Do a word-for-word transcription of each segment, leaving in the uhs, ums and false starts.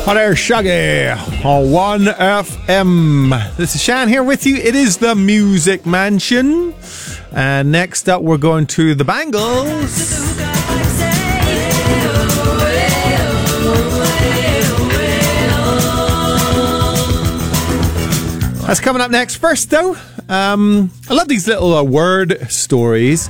Hi there, Shaggy on one F M. This is Shan here with you. It is the Music Mansion. And next up, we're going to the Bangles. That's coming up next. First, though, um, I love these little uh, word stories.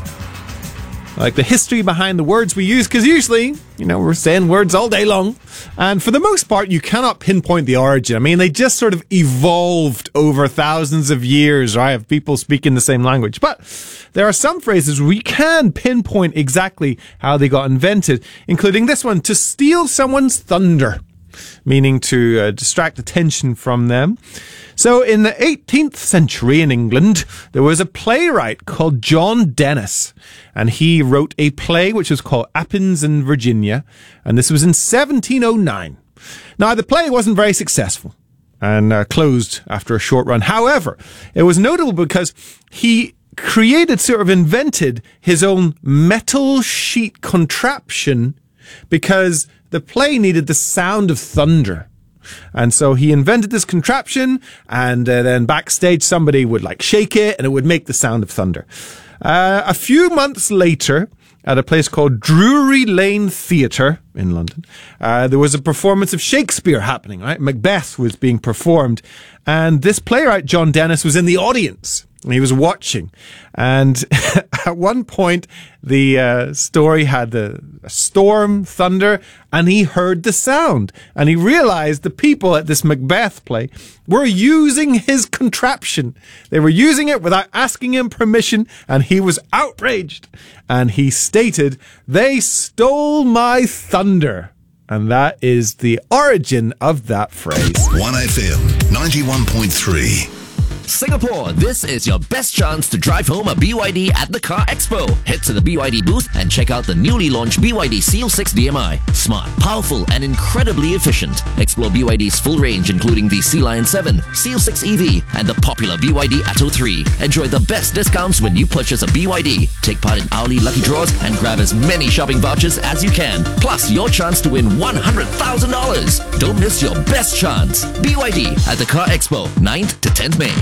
Like the history behind the words we use, because usually, you know, we're saying words all day long. And for the most part, you cannot pinpoint the origin. I mean, they just sort of evolved over thousands of years, right, of people speaking the same language. But there are some phrases we can pinpoint exactly how they got invented, including this one, to steal someone's thunder, meaning to uh, distract attention from them. So in the eighteenth century in England, there was a playwright called John Dennis, and he wrote a play which was called Appins in Virginia, and this was in seventeen oh nine. Now, the play wasn't very successful and uh, closed after a short run. However, it was notable because he created, sort of invented, his own metal sheet contraption because the play needed the sound of thunder. And so he invented this contraption, and uh, then backstage somebody would like shake it and it would make the sound of thunder. Uh, a few months later, at a place called Drury Lane Theatre in London, uh, there was a performance of Shakespeare happening, right? Macbeth was being performed, and this playwright, John Dennis, was in the audience. And he was watching. And at one point, the uh, story had the a storm, thunder, and he heard the sound. And he realized the people at this Macbeth play were using his contraption. They were using it without asking him permission, and he was outraged. And he stated, "They stole my thunder." And that is the origin of that phrase. one F M ninety-one point three. Singapore, this is your best chance to drive home a B Y D at the Car Expo. Head to the B Y D booth and check out the newly launched B Y D Seal six D M I. Smart, powerful, and incredibly efficient. Explore B Y D's full range, including the Sea Lion seven, Seal six E V, and the popular B Y D Atto three. Enjoy the best discounts when you purchase a B Y D. Take part in hourly lucky draws and grab as many shopping vouchers as you can. Plus, your chance to win one hundred thousand dollars. Don't miss your best chance. B Y D at the Car Expo, ninth to tenth May.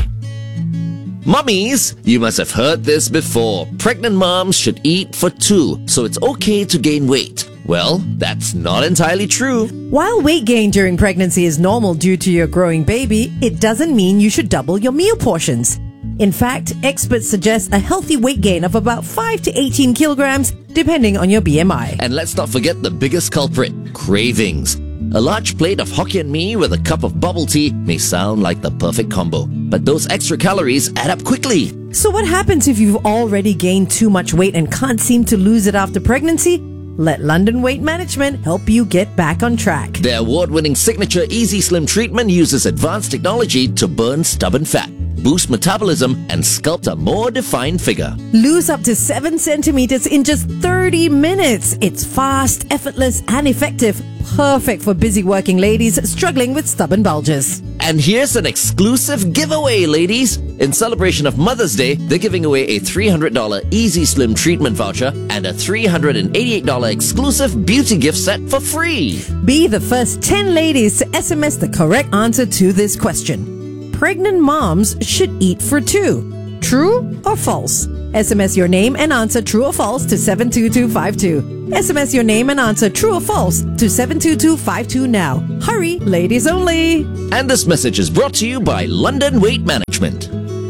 Mummies, you must have heard this before. Pregnant moms should eat for two, so it's okay to gain weight. Well, that's not entirely true. While weight gain during pregnancy is normal due to your growing baby, it doesn't mean you should double your meal portions. In fact, experts suggest a healthy weight gain of about five to eighteen kilograms, depending on your B M I. And let's not forget the biggest culprit, cravings. A large plate of Hokkien mee with a cup of bubble tea may sound like the perfect combo, but those extra calories add up quickly. So what happens if you've already gained too much weight and can't seem to lose it after pregnancy? Let London Weight Management help you get back on track. Their award-winning signature Easy Slim treatment uses advanced technology to burn stubborn fat, boost metabolism, and sculpt a more defined figure. Lose up to seven centimeters in just thirty minutes. It's fast, effortless, and effective. Perfect for busy working ladies struggling with stubborn bulges. And here's an exclusive giveaway, ladies. In celebration of Mother's Day, they're giving away a three hundred dollars Easy Slim treatment voucher and a three hundred eighty-eight dollars exclusive beauty gift set for free. Be the first ten ladies to S M S the correct answer to this question. Pregnant moms should eat for two. True or false? S M S your name and answer true or false to seven two two five two. S M S your name and answer true or false to seven two two five two now. Hurry, ladies only. And this message is brought to you by London Weight Management.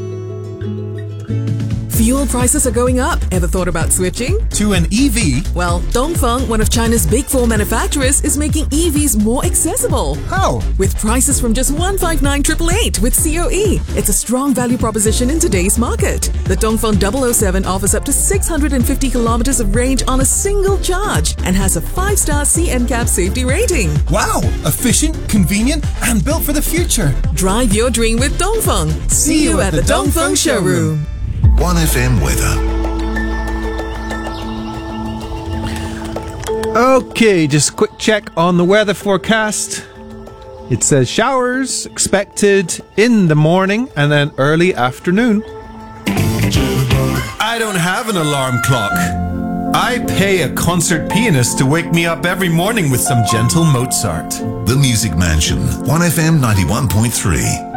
Fuel prices are going up. Ever thought about switching? To an E V? Well, Dongfeng, one of China's big four manufacturers, is making E Vs more accessible. How? With prices from just one hundred fifty-nine thousand eight hundred with C O E. It's a strong value proposition in today's market. The Dongfeng double oh seven offers up to six hundred fifty kilometers of range on a single charge and has a five-star C N C A P safety rating. Wow! Efficient, convenient, and built for the future. Drive your dream with Dongfeng. See you at the Dongfeng showroom. one F M weather. Okay, just a quick check on the weather forecast. It says showers expected in the morning and then early afternoon. I don't have an alarm clock. I pay a concert pianist to wake me up every morning with some gentle Mozart. The Music Mansion, one F M ninety-one point three.